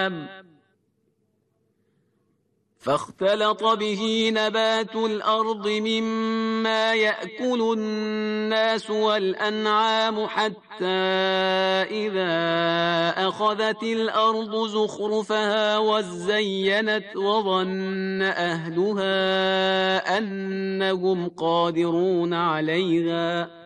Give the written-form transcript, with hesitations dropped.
الأنعام فاختلط به نبات الأرض مما يأكل الناس والأنعام حتى إذا أخذت الأرض زخرفها وزينت وظن أهلها أنهم قادرون عليها